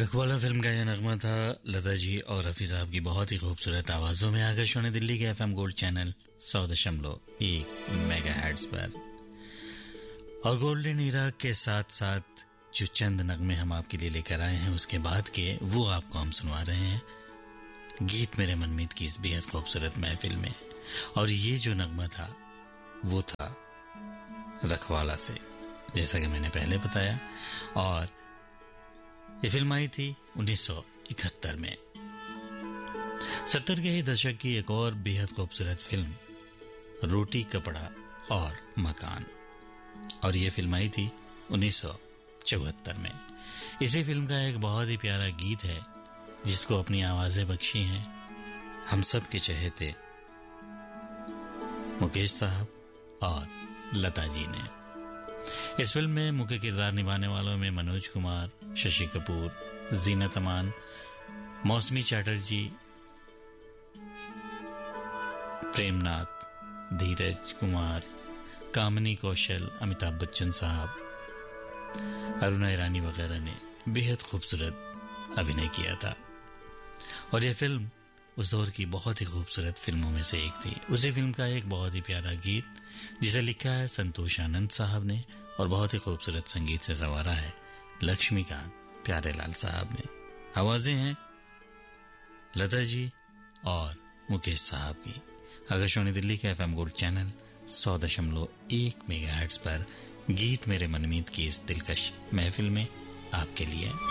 रखवाला फिल्म का यह नगमा था लता जी और रफी साहब की बहुत ही खूबसूरत आवाजों में। आकाशवाणी दिल्ली के एफएम गोल्ड चैनल 100.1 मेगाहर्ट्ज पर। और गोल्डन ईरा के साथ साथ जो चंद नगमे हम आपके लिए लेकर आए हैं उसके बाद के वो आपको हम सुनवा रहे हैं गीत मेरे मनमीत की इस बेहद खूबसूरत महफिल में। और ये जो नगमा था वो था रखवाला से, जैसा कि मैंने पहले बताया। और ये फिल्म आई थी 1971 में। 70 के ही दशक की एक और बेहद खूबसूरत फिल्म रोटी कपड़ा और मकान, और ये फिल्म आई थी 1974 में। इसी फिल्म का एक बहुत ही प्यारा गीत है जिसको अपनी आवाजें बख्शी हैं हम सब के चहेते मुकेश साहब और लता जी ने। इस फिल्म में मुख्य किरदार निभाने वालों में मनोज कुमार, शशि कपूर, जीनत अमान, मौसमी चैटर्जी, प्रेमनाथ, धीरज कुमार, कामिनी कौशल, अमिताभ बच्चन साहब, अरुणा ईरानी वगैरह ने बेहद खूबसूरत अभिनय किया था। और यह फिल्म उस दौर की बहुत ही खूबसूरत फिल्मों में से एक थी। उसी फिल्म का एक बहुत ही प्यारा गीत जिसे लिखा है संतोष आनंद साहब ने और बहुत ही खूबसूरत संगीत से संवारा है लक्ष्मीकांत प्यारेलाल साहब ने। आवाजें हैं लता जी और मुकेश साहब की। आकाशवाणी दिल्ली के एफएम गोल्ड चैनल 100.1 मेगाहर्ट्ज पर गीत मेरे मनमीत की इस दिलकश महफिल में आपके लिए